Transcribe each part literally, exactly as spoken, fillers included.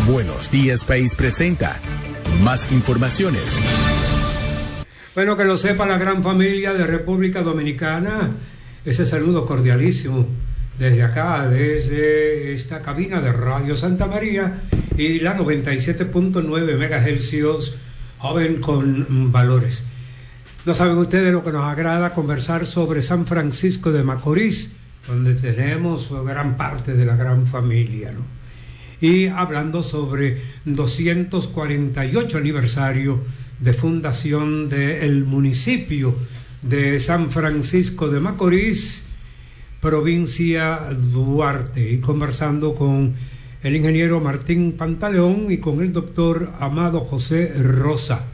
Buenos Días País presenta más informaciones. Bueno, que lo sepa la gran familia de República Dominicana. Ese saludo cordialísimo desde acá, desde esta cabina de Radio Santa María y la noventa y siete punto nueve megahercios, joven con valores. No saben ustedes lo que nos agrada conversar sobre San Francisco de Macorís, donde tenemos gran parte de la gran familia, ¿no? Y hablando sobre doscientos cuarenta y ocho aniversario de fundación del municipio de San Francisco de Macorís, provincia Duarte, y conversando con el ingeniero Martín Pantaleón y con el doctor Amado José Rosa.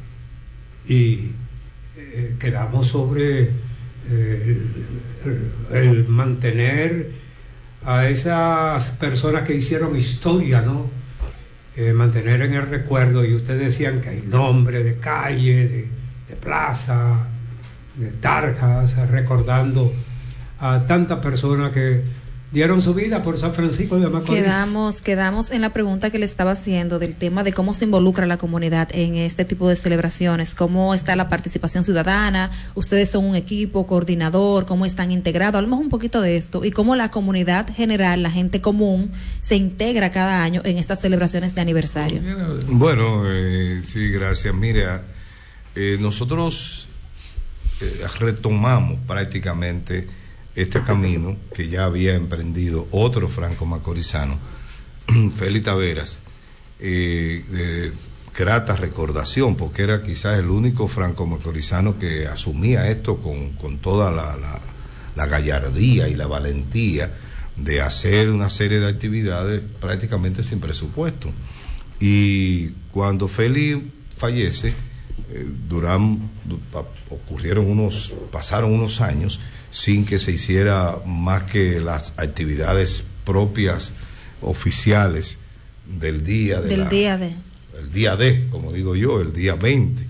Y eh, quedamos sobre eh, el, el mantener a esas personas que hicieron historia, ¿no? Eh, mantener en el recuerdo, y ustedes decían que hay nombre de calle, de, de plaza, de tarjas, recordando a tantas personas que dieron su vida por San Francisco de Macorís. Quedamos, quedamos en la pregunta que le estaba haciendo del tema de cómo se involucra la comunidad en este tipo de celebraciones, cómo está la participación ciudadana, ustedes son un equipo coordinador, cómo están integrados, hablamos un poquito de esto, y cómo la comunidad general, la gente común, se integra cada año en estas celebraciones de aniversario. Bueno, eh, sí, gracias. Mira, eh, nosotros eh, retomamos prácticamente este camino que ya había emprendido otro franco macorizano, Félix Taveras, eh, de grata recordación, porque era quizás el único franco macorizano que asumía esto con, con toda la, la, la gallardía y la valentía de hacer una serie de actividades prácticamente sin presupuesto. Y cuando Félix fallece, eh, duran, ocurrieron unos, pasaron unos años sin que se hiciera más que las actividades propias oficiales del día de del la, día de el día de, como digo yo, el día veinte,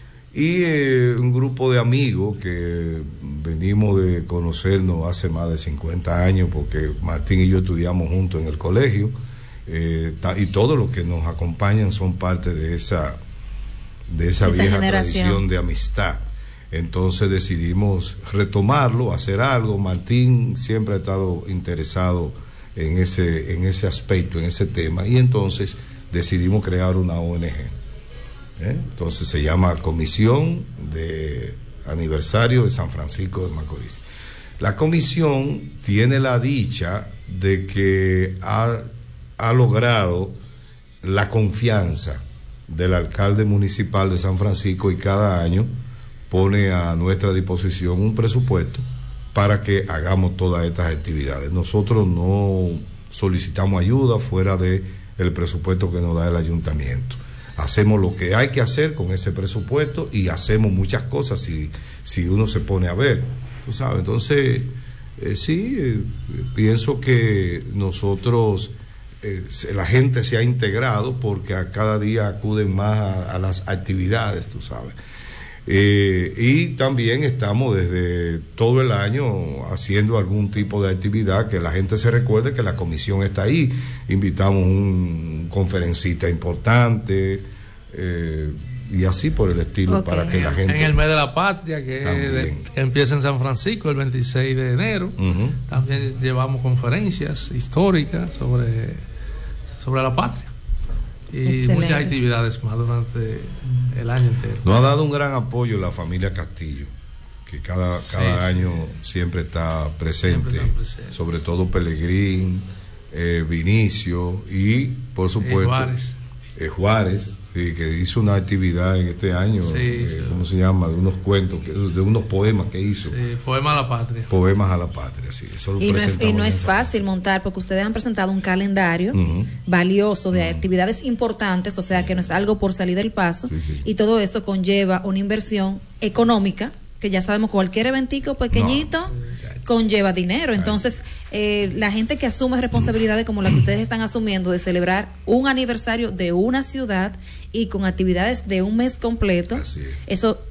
y eh, un grupo de amigos que venimos de conocernos hace más de cincuenta años, porque Martín y yo estudiamos juntos en el colegio, eh, y todos los que nos acompañan son parte de esa de esa, esa vieja generación. Tradición de amistad. Entonces decidimos retomarlo, hacer algo. Martín siempre ha estado interesado en ese, en ese aspecto, en ese tema, y entonces decidimos crear una O N G. ¿Eh? Entonces se llama Comisión de Aniversario de San Francisco de Macorís. La comisión tiene la dicha de que ha, ha logrado la confianza del alcalde municipal de San Francisco, y cada año pone a nuestra disposición un presupuesto para que hagamos todas estas actividades. Nosotros no solicitamos ayuda fuera de el presupuesto que nos da el ayuntamiento. Hacemos lo que hay que hacer con ese presupuesto, y hacemos muchas cosas si, si uno se pone a ver, tú sabes. Entonces, eh, sí, eh, pienso que nosotros, eh, la gente se ha integrado porque a cada día acuden más a, a las actividades, tú sabes. Eh, y también estamos desde todo el año haciendo algún tipo de actividad que la gente se recuerde que la comisión está ahí. Invitamos un conferencista importante, eh, y así por el estilo, okay, para que la gente... En el mes de la patria, que, de, que empieza en San Francisco el veintiséis de enero, uh-huh. También llevamos conferencias históricas sobre, sobre la patria. Y excelente. Muchas actividades más durante el año entero. Nos ha dado un gran apoyo la familia Castillo, que cada, cada sí, año sí. siempre está presente, siempre presente, sobre todo Pelegrín, eh, Vinicio y por supuesto eh, Juárez, eh, Juárez sí, que hizo una actividad en este año, sí, eh, sí. ¿cómo se llama? De unos cuentos, de unos poemas que hizo. Sí, Poemas a la Patria. Poemas a la Patria, sí. Eso lo y, no es, y no es fácil montar, porque ustedes han presentado un calendario uh-huh. valioso de uh-huh. actividades importantes, o sea que no es algo por salir del paso, sí, sí. y todo eso conlleva una inversión económica, que ya sabemos cualquier eventico pequeñito no. conlleva dinero. Entonces, eh, la gente que asume responsabilidades como la que ustedes están asumiendo de celebrar un aniversario de una ciudad y con actividades de un mes completo, eso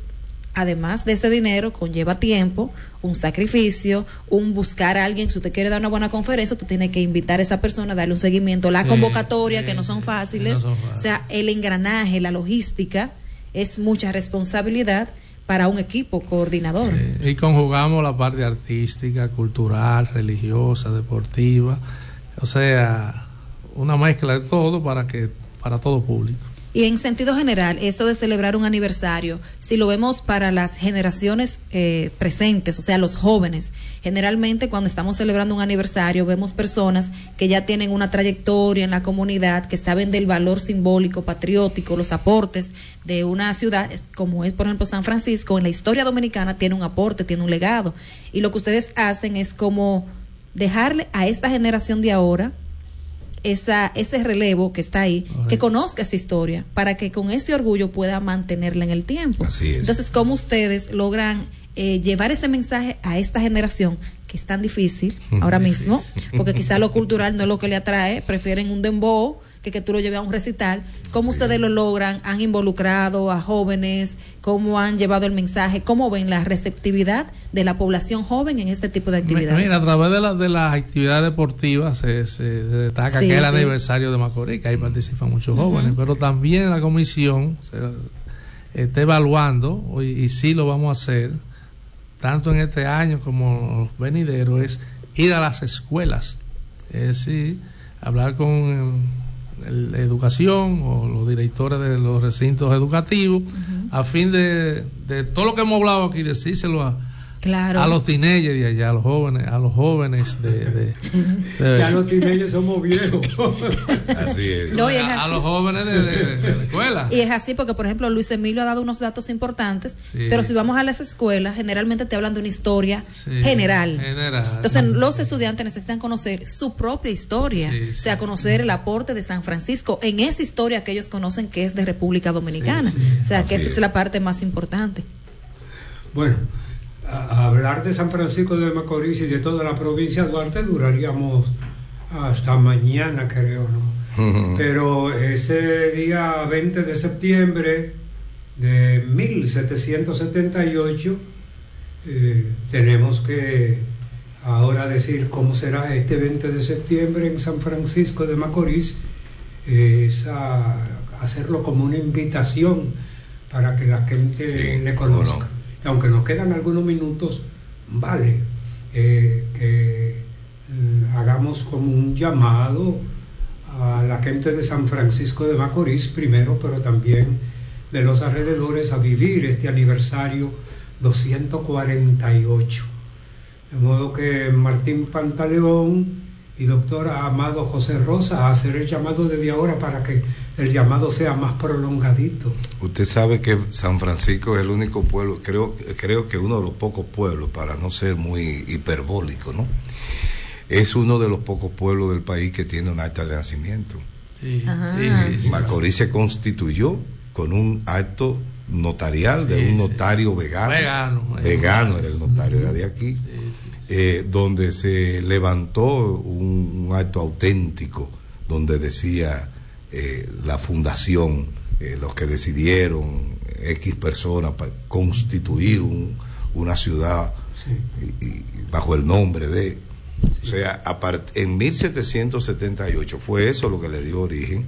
además de ese dinero, conlleva tiempo, un sacrificio, un buscar a alguien. Si usted quiere dar una buena conferencia, usted tiene que invitar a esa persona, darle un seguimiento, la sí, convocatoria, sí, que no son fáciles. No son fáciles. O sea, el engranaje, la logística, es mucha responsabilidad para un equipo coordinador. Sí, y conjugamos la parte artística, cultural, religiosa, deportiva, o sea, una mezcla de todo para que para todo público. Y en sentido general, eso de celebrar un aniversario, si lo vemos para las generaciones eh, presentes, o sea, los jóvenes, generalmente cuando estamos celebrando un aniversario vemos personas que ya tienen una trayectoria en la comunidad, que saben del valor simbólico, patriótico, los aportes de una ciudad, como es por ejemplo San Francisco, en la historia dominicana tiene un aporte, tiene un legado. Y lo que ustedes hacen es como dejarle a esta generación de ahora esa ese relevo que está ahí, okay, que conozca esa historia, para que con ese orgullo pueda mantenerla en el tiempo. Así es. Entonces, ¿cómo ustedes logran eh, llevar ese mensaje a esta generación que es tan difícil ahora mismo? Porque quizá lo cultural no es lo que le atrae, prefieren un dembow que que tú lo lleves a un recital. ¿Cómo sí. ustedes lo logran? ¿Han involucrado a jóvenes? ¿Cómo han llevado el mensaje? ¿Cómo ven la receptividad de la población joven en este tipo de actividades? Mira, a través de, la, de las actividades deportivas se, se destaca sí, que es el sí. aniversario de Macorís, que ahí participan muchos uh-huh. jóvenes, pero también la comisión se, está evaluando, y, y sí lo vamos a hacer, tanto en este año como los venideros, es ir a las escuelas, es decir, hablar con el, educación o los directores de los recintos educativos uh-huh. a fin de, de todo lo que hemos hablado aquí, decírselo a, claro. a los teenagers de allá, a los jóvenes, a los jóvenes de, de, de ya los teenagers somos viejos. Así es. No, y es a, así. a los jóvenes de, de, de la escuela. Y es así porque, por ejemplo, Luis Emilio ha dado unos datos importantes, sí, pero si sí. vamos a las escuelas, generalmente te hablan de una historia sí, general. general. Entonces, sí. los estudiantes necesitan conocer su propia historia, sí, sí. o sea, conocer el aporte de San Francisco en esa historia que ellos conocen que es de República Dominicana. Sí, sí. O sea, así que esa es. es la parte más importante. Bueno, a hablar de San Francisco de Macorís y de toda la provincia de Duarte duraríamos hasta mañana, creo, ¿no? Uh-huh. Pero ese día veinte de septiembre de mil setecientos setenta y ocho eh, tenemos que ahora decir cómo será este veinte de septiembre en San Francisco de Macorís, eh, es a, hacerlo como una invitación para que la gente sí, le conozca. Bueno. Aunque nos quedan algunos minutos, vale eh, que mm, hagamos como un llamado a la gente de San Francisco de Macorís primero, pero también de los alrededores, a vivir este aniversario doscientos cuarenta y ocho. De modo que Martín Pantaleón y doctor Amado José Rosa a hacer el llamado desde ahora para que el llamado sea más prolongadito. Usted sabe que San Francisco es el único pueblo, creo, creo que uno de los pocos pueblos, para no ser muy hiperbólico, ¿no? Es uno de los pocos pueblos del país que tiene un acta de nacimiento. Sí, sí, sí, sí. Macorís se constituyó con un acto notarial sí, de un notario sí. vegano. Vegano. Vegano era el notario, era de aquí. Sí, sí, sí. Eh, donde se levantó un, un acto auténtico, donde decía eh, la fundación, eh, los que decidieron, X personas, para constituir un, una ciudad sí. y, y bajo el nombre de... Sí. O sea, apart, en mil setecientos setenta y ocho fue eso lo que le dio origen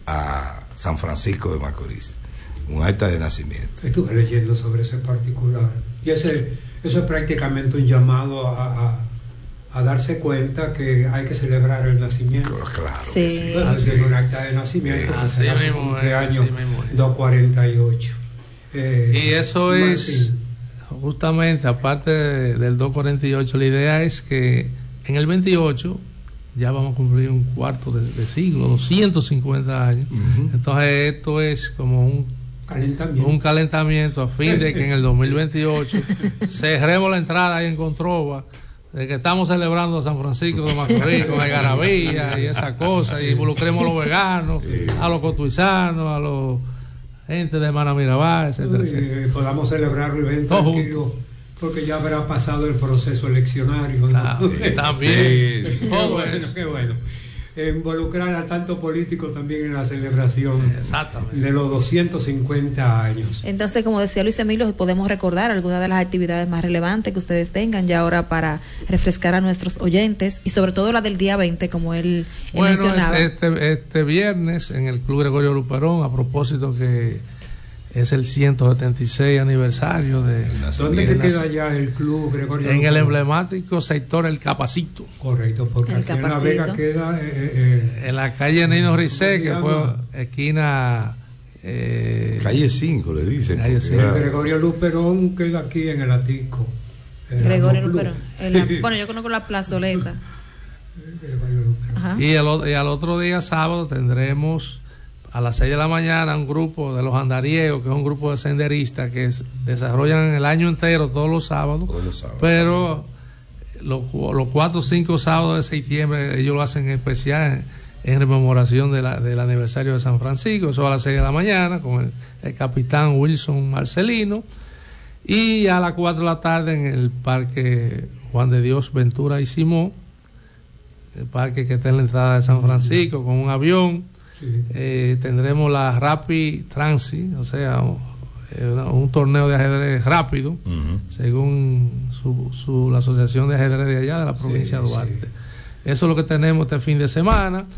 a San Francisco de Macorís, un acta de nacimiento. Estuve leyendo sobre ese particular y ese, eso es prácticamente un llamado a, a, a darse cuenta que hay que celebrar el nacimiento. Claro, sí. que sí. Bueno, sí. Un acta de nacimiento, sí. que será su cumpleaños doscientos cuarenta y ocho. Eh, y eso Martín. Es justamente, aparte del doscientos cuarenta y ocho, la idea es que en el veintiocho ya vamos a cumplir un cuarto de, de siglo, doscientos cincuenta años. Uh-huh. Entonces esto es como un calentamiento. un calentamiento a fin de que en el dos mil veintiocho cerremos la entrada ahí en Controva, de que estamos celebrando a San Francisco de Macorís con algarabía y esas cosas, sí. y involucremos a los veganos, sí. a los cotuizanos, a los gente de Mana Mirabal, etcétera, etcétera. Eh, podamos celebrarlo y ven tranquilo, porque ya habrá pasado el proceso eleccionario, ¿no? Ah, sí, también. Sí. Qué bueno, qué bueno. involucrar a tantos políticos también en la celebración de los doscientos cincuenta años. Entonces, como decía Luis Emilio, podemos recordar algunas de las actividades más relevantes que ustedes tengan ya ahora para refrescar a nuestros oyentes, y sobre todo la del día veinte, como él, él bueno, mencionaba. Este, este viernes en el Club Gregorio Luperón, a propósito que es el ciento setenta y seis aniversario de... ¿Dónde que queda ya el Club Gregorio En Luperón? el emblemático sector El Capacito. Correcto, porque el aquí Capacito. en La Vega queda... Eh, eh, en la calle Nino Ricé, que fue esquina... Eh, calle cinco, le dicen. Calle cinco. El Gregorio Luperón queda aquí en el Atico. Gregorio Luperón. La, bueno, yo conozco la plazoleta. Ajá. Y, el, y al otro día, sábado, tendremos a las seis de la mañana un grupo de los andariegos, que es un grupo de senderistas que es, desarrollan el año entero, todos los sábados, todos los sábados. Pero los, los cuatro o cinco sábados de septiembre ellos lo hacen especial en, en rememoración de la, del aniversario de San Francisco. Eso a las seis de la mañana con el, el capitán Wilson Marcelino, y a las cuatro de la tarde en el Parque Juan de Dios Ventura y Simón, el parque que está en la entrada de San Francisco, con un avión. Sí. Eh, tendremos la Rapid Transit, o sea, un, un torneo de ajedrez rápido, uh-huh. según su, su, la asociación de ajedrez de allá de la provincia sí, de Duarte. Sí. Eso es lo que tenemos este fin de semana.